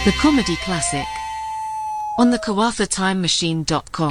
The Comedy Classic on the KawathaTimeMachine.com.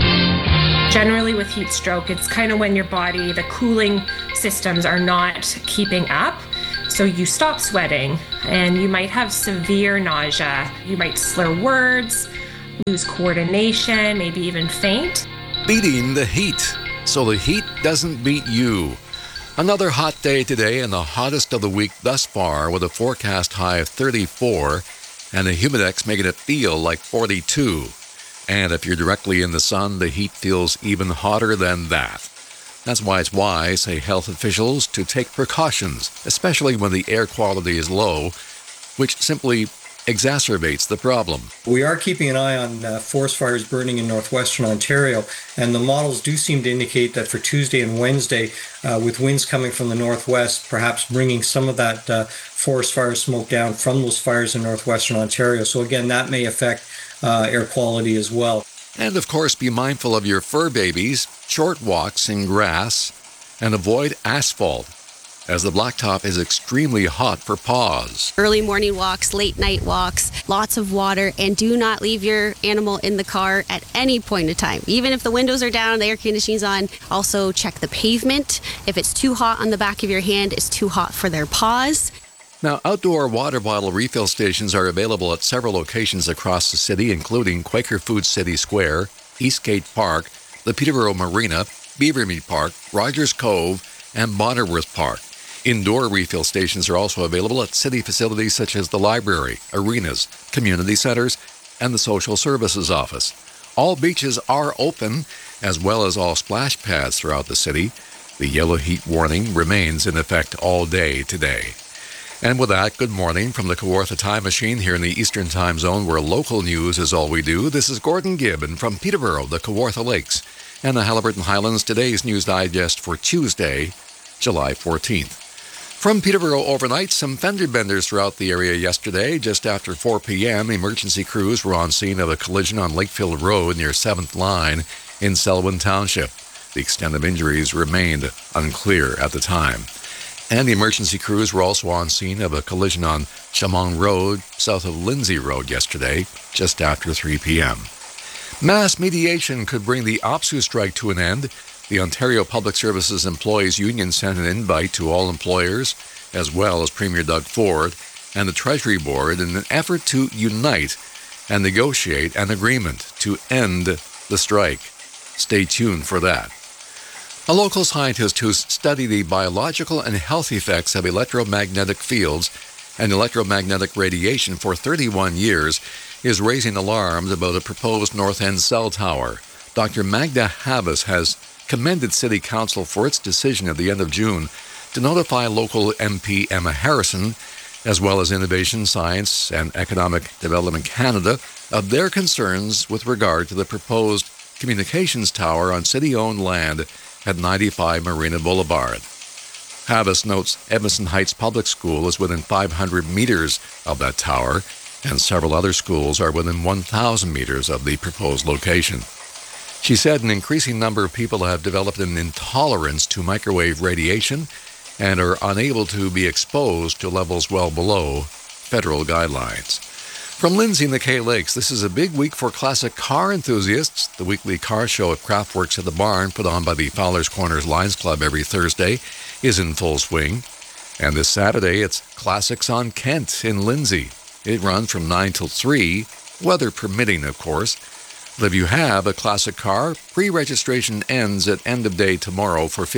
Generally with heat stroke, it's kind of when your body, the cooling systems are not keeping up. So you stop sweating and you might have severe nausea. You might slur words, lose coordination, maybe even faint. Beating the heat, so the heat doesn't beat you. Another hot day today and the hottest of the week thus far with a forecast high of 34 and a humidex making it feel like 42. And if you're directly in the sun, the heat feels even hotter than that. That's why it's wise, say health officials, to take precautions, especially when the air quality is low, which simply exacerbates the problem. We are keeping an eye on forest fires burning in northwestern Ontario, and the models do seem to indicate that for Tuesday and Wednesday, with winds coming from the northwest, perhaps bringing some of that forest fire smoke down from those fires in northwestern Ontario. So again, that may affect air quality as well. And of course, be mindful of your fur babies, short walks in grass, and avoid asphalt, as the blacktop is extremely hot for paws. Early morning walks, late night walks, lots of water, and do not leave your animal in the car at any point in time. Even if the windows are down, the air conditioning's on. Also check the pavement. If it's too hot on the back of your hand, it's too hot for their paws. Now, outdoor water bottle refill stations are available at several locations across the city, including Quaker Foods City Square, Eastgate Park, the Peterborough Marina, Beavermead Park, Rogers Cove, and Bonnerworth Park. Indoor refill stations are also available at city facilities such as the library, arenas, community centers, and the social services office. All beaches are open, as well as all splash pads throughout the city. The yellow heat warning remains in effect all day today. And with that, good morning from the Kawartha Time Machine here in the Eastern Time Zone, where local news is all we do. This is Gordon Gibb, and from Peterborough, the Kawartha Lakes, and the Haliburton Highlands, today's News Digest for Tuesday, July 14th. From Peterborough overnight, some fender benders throughout the area yesterday. Just after 4 p.m., emergency crews were on scene of a collision on Lakefield Road near 7th Line in Selwyn Township. The extent of injuries remained unclear at the time. And the emergency crews were also on scene of a collision on Chamong Road, south of Lindsay Road yesterday, just after 3 p.m. Mass mediation could bring the OPSEU strike to an end. The Ontario Public Services Employees Union sent an invite to all employers, as well as Premier Doug Ford and the Treasury Board, in an effort to unite and negotiate an agreement to end the strike. Stay tuned for that. A local scientist who's studied the biological and health effects of electromagnetic fields and electromagnetic radiation for 31 years is raising alarms about a proposed North End cell tower. Dr. Magda Habas has commended City Council for its decision at the end of June to notify local MP Emma Harrison, as well as Innovation, Science and Economic Development Canada, of their concerns with regard to the proposed communications tower on city-owned land at 95 Marina Boulevard. Habas notes Edmondson Heights Public School is within 500 meters of that tower, and several other schools are within 1,000 meters of the proposed location. She said an increasing number of people have developed an intolerance to microwave radiation and are unable to be exposed to levels well below federal guidelines. From Lindsay and the Kay Lakes, this is a big week for classic car enthusiasts. The weekly car show at Craftworks at the Barn, put on by the Fowler's Corners Lions Club every Thursday, is in full swing. And this Saturday, it's Classics on Kent in Lindsay. It runs from 9 till 3, weather permitting, of course. But if you have a classic car, pre-registration ends at end of day tomorrow for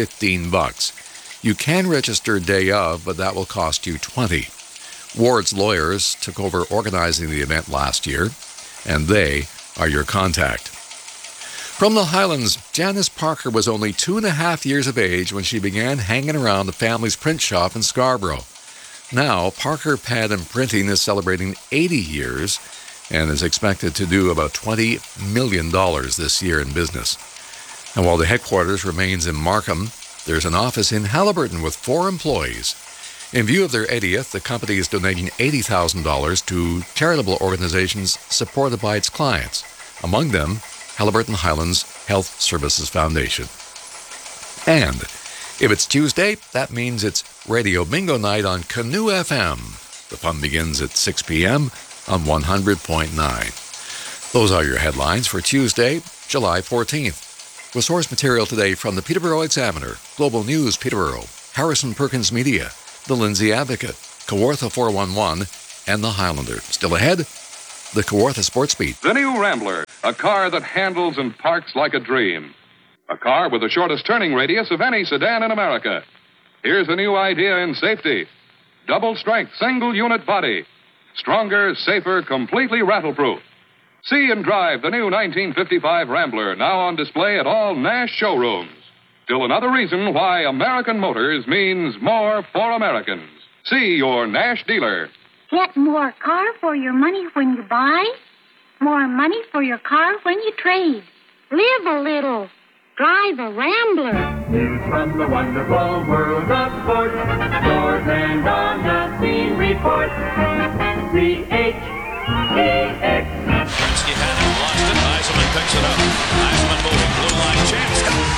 $15. You can register day of, but that will cost you $20. Ward's lawyers took over organizing the event last year, and they are your contact. From the Highlands, Janice Parker was only 2.5 years of age when she began hanging around the family's print shop in Scarborough. Now, Parker Pad and Printing is celebrating 80 years and is expected to do about $20 million this year in business. And while the headquarters remains in Markham, there's an office in Haliburton with 4 employees. In view of their 80th, the company is donating $80,000 to charitable organizations supported by its clients, among them Haliburton Highlands Health Services Foundation. And if it's Tuesday, that means it's Radio Bingo Night on Canoe FM. The fun begins at 6 p.m. on 100.9. Those are your headlines for Tuesday, July 14th. With source material today from the Peterborough Examiner, Global News Peterborough, Harrison Perkins Media, the Lindsay Advocate, Kawartha 411, and the Highlander. Still ahead, the Kawartha Sports Beat. The new Rambler, a car that handles and parks like a dream. A car with the shortest turning radius of any sedan in America. Here's a new idea in safety. Double strength, single unit body. Stronger, safer, completely rattle-proof. See and drive the new 1955 Rambler, now on display at all Nash showrooms. Still another reason why American Motors means more for Americans. See your Nash dealer. Get more car for your money when you buy. More money for your car when you trade. Live a little. Drive a Rambler. News from the wonderful world of sports. Scores and on the scene report. C-H-E-X. Gretzky had it, lost it. Eisenman picks it up. Eisenman moving. Blue line chance.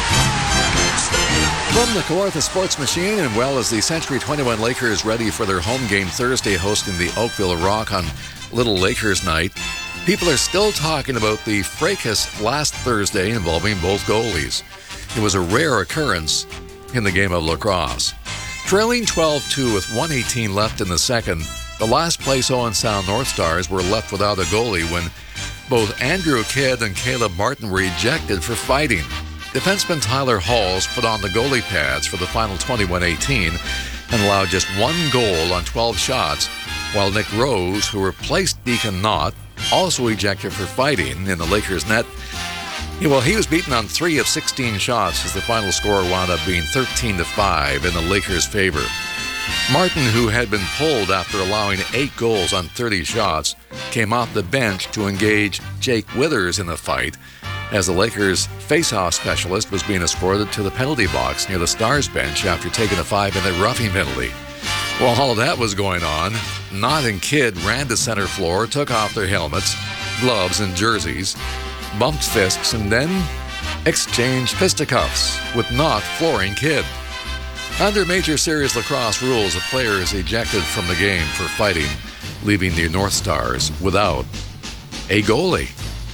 From the Kawartha Sports Machine, and well as the Century 21 Lakers ready for their home game Thursday hosting the Oakville Rock on Little Lakers Night, people are still talking about the fracas last Thursday involving both goalies. It was a rare occurrence in the game of lacrosse. Trailing 12-2 with 1:18 left in the second, the last place Owen Sound North Stars were left without a goalie when both Andrew Kidd and Caleb Martin were ejected for fighting. Defenseman Tyler Halls put on the goalie pads for the final 21-18 and allowed just one goal on 12 shots, while Nick Rose, who replaced Deacon Knott, also ejected for fighting in the Lakers' net. He was beaten on 3 of 16 shots as the final score wound up being 13-5 in the Lakers' favor. Martin, who had been pulled after allowing 8 goals on 30 shots, came off the bench to engage Jake Withers in the fight, as the Lakers' face-off specialist was being escorted to the penalty box near the Stars bench after taking a 5-minute roughing penalty. While all of that was going on, Knott and Kidd ran to center floor, took off their helmets, gloves, and jerseys, bumped fists, and then exchanged fisticuffs, with Knott flooring Kidd. Under Major Series lacrosse rules, a player is ejected from the game for fighting, leaving the North Stars without a goalie.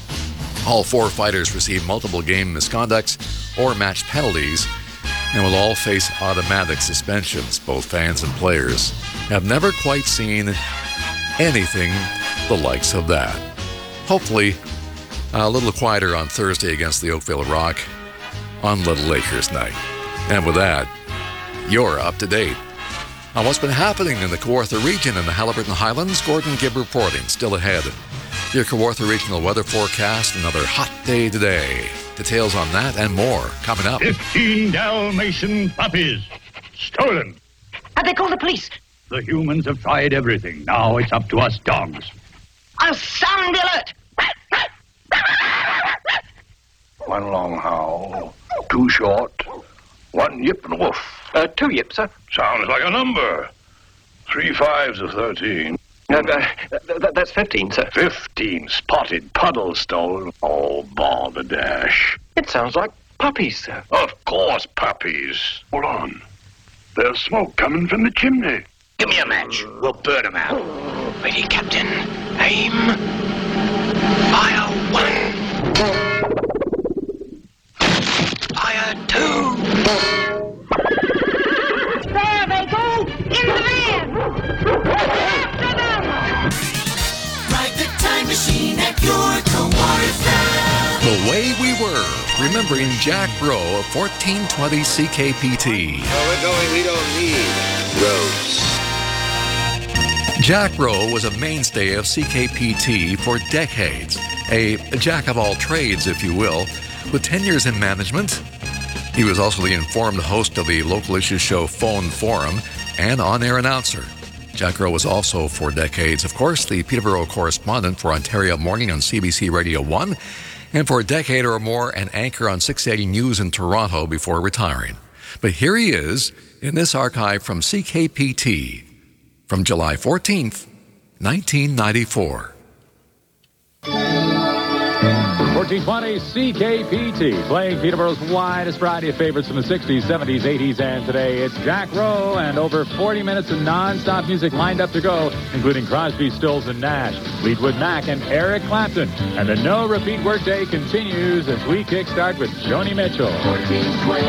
All 4 fighters received multiple game misconducts or match penalties and will all face automatic suspensions. Both fans and players have never quite seen anything the likes of that. Hopefully, a little quieter on Thursday against the Oakville Rock on Little Lakers Night. And with that, you're up to date on what's been happening in the Kawartha region and the Haliburton Highlands. Gordon Gibb reporting. Still ahead, your Kawartha Regional Weather Forecast. Another hot day today. Details on that and more coming up. 15 Dalmatian puppies stolen. Have they called the police? The humans have tried everything. Now it's up to us dogs. I'll sound the alert. One long howl, 2 short, 1 yip and a woof. 2 yips, sir. Sounds like a number. 3 5s of 13. That's 15, sir. 15 spotted puddles stolen. Oh, balderdash. It sounds like puppies, sir. Of course, puppies. Hold on. There's smoke coming from the chimney. Give me a match. We'll burn them out. Ready, Captain. Aim. Fire 1. Fire 2. There they go! In the van! After them! Ride the time machine at your Kawartha. The Way We Were, remembering Jack Rowe of 1420 CKPT. Where we're going, we don't need roads. Jack Rowe was a mainstay of CKPT for decades, a jack of all trades, if you will, with 10 years in management. He was also the informed host of the local issues show Phone Forum and on-air announcer. Jack Rowe was also, for decades, of course, the Peterborough correspondent for Ontario Morning on CBC Radio 1, and for a decade or more, an anchor on 680 News in Toronto before retiring. But here he is in this archive from CKPT from July 14th, 1994. For 1420 CKPT, playing Peterborough's widest variety of favorites from the 60s, 70s, 80s, and today. It's Jack Rowe, and over 40 minutes of non-stop music lined up to go, including Crosby, Stills, and Nash, Fleetwood Mac, and Eric Clapton. And the no-repeat workday continues as we kickstart with Joni Mitchell.